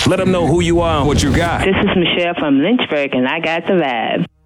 Let them know who you are and what you got. This is Michelle from Lynchburg, and I got the vibe.